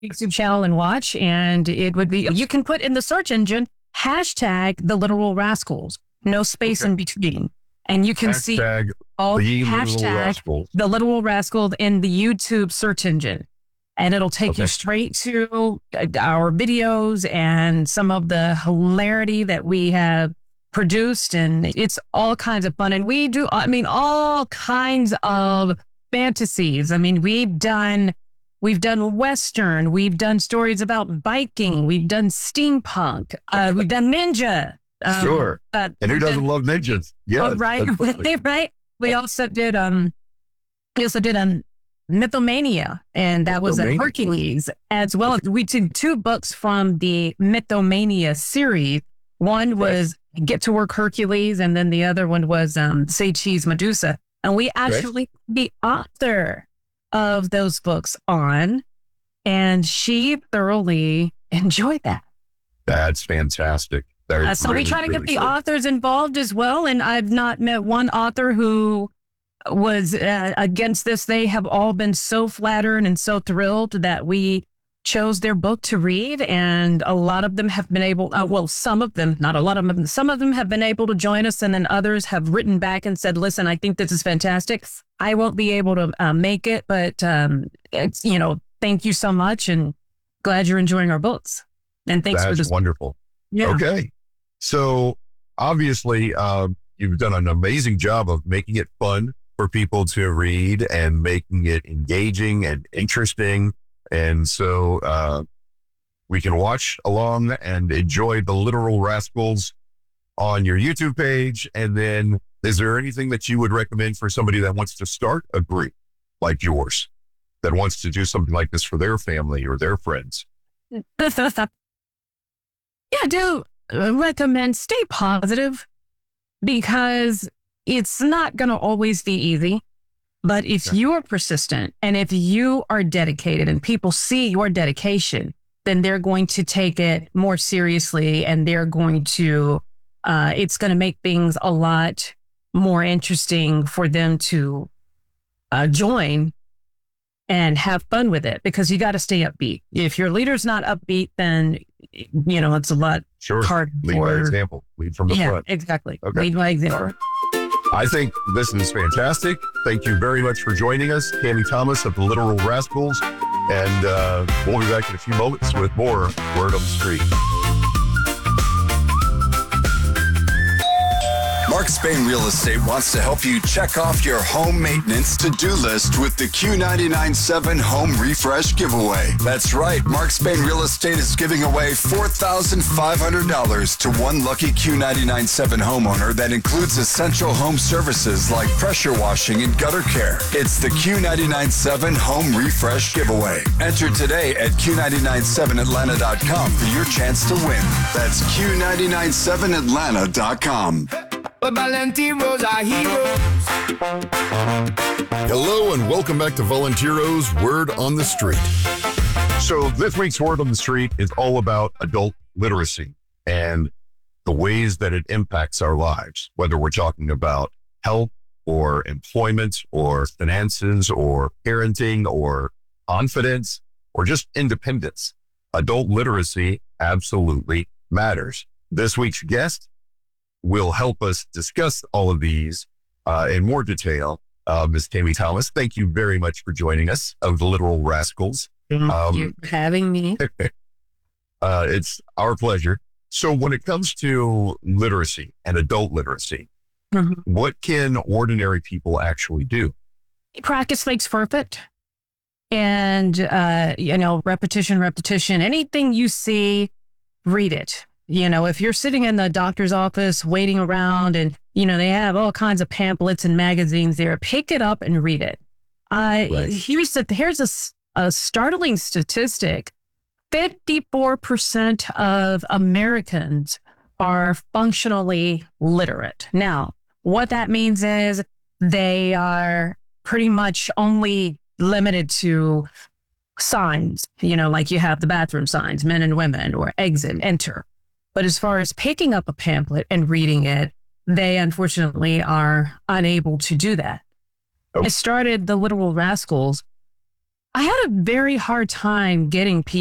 YouTube channel and watch. And it would be, you can put in the search engine, hashtag The Literal Rascals, no space in between. And you can see all hashtag The Literal Rascals in the YouTube search engine. And it'll take you straight to our videos and some of the hilarity that we have produced. And it's all kinds of fun. And we do, all kinds of fantasies. We've done Western, we've done stories about Viking, we've done steampunk, we've done ninja. Sure. And who doesn't love ninjas? Yeah. Oh, right. Right. We also did Mythomania, and that was a Hercules as well. We did 2 books from the Mythomania series. One was Get to Work Hercules, and then the other one was Say Cheese Medusa. And we actually the author of those books on, and she thoroughly enjoyed that. That's fantastic. So we try to get the authors involved as well. And I've not met one author who was against this. They have all been so flattered and so thrilled that we chose their book to read. And a lot of them have been able, some of them, not a lot of them, some of them have been able to join us. And then others have written back and said, listen, I think this is fantastic. I won't be able to make it, but it's, thank you so much. And glad you're enjoying our books. And thanks for this. That's wonderful. Yeah. Okay. So obviously, you've done an amazing job of making it fun for people to read and making it engaging and interesting. And so we can watch along and enjoy The Literal Rascals on your YouTube page. And then is there anything that you would recommend for somebody that wants to start a group like yours, that wants to do something like this for their family or their friends? Yeah, I do recommend stay positive, because it's not going to always be easy. But if you are persistent and if you are dedicated and people see your dedication, then they're going to take it more seriously, and they're going to, it's going to make things a lot more interesting for them to join and have fun with it, because you got to stay upbeat. If your leader's not upbeat, then, it's a lot hard. Lead by example. Lead from the front. Exactly. Okay. Lead by example. I think this is fantastic. Thank you very much for joining us, Tammy Thomas of The Literal Rascals. And we'll be back in a few moments with more Word on the Street. Mark Spain Real Estate wants to help you check off your home maintenance to-do list with the Q99.7 Home Refresh Giveaway. That's right, Mark Spain Real Estate is giving away $4,500 to one lucky Q99.7 homeowner that includes essential home services like pressure washing and gutter care. It's the Q99.7 Home Refresh Giveaway. Enter today at Q997Atlanta.com for your chance to win. That's Q997Atlanta.com. But Volunteeros are heroes. Hello and welcome back to Volunteeros Word on the Street. So this week's Word on the Street is all about adult literacy and the ways that it impacts our lives, whether we're talking about health or employment or finances or parenting or confidence or just independence. Adult literacy absolutely matters. This week's guest will help us discuss all of these in more detail. Ms. Tammy Thomas, thank you very much for joining us of The Literal Rascals. Thank you for having me. It's our pleasure. So when it comes to literacy and adult literacy, what can ordinary people actually do? Practice makes perfect. And, repetition, anything you see, read it. If you're sitting in the doctor's office waiting around and, they have all kinds of pamphlets and magazines there, pick it up and read it. Here's a startling statistic. 54% of Americans are functionally literate. Now, what that means is they are pretty much only limited to signs, like you have the bathroom signs, men and women, or exit, enter. But as far as picking up a pamphlet and reading it, they unfortunately are unable to do that. I started The Literal Rascals I had a very hard time getting people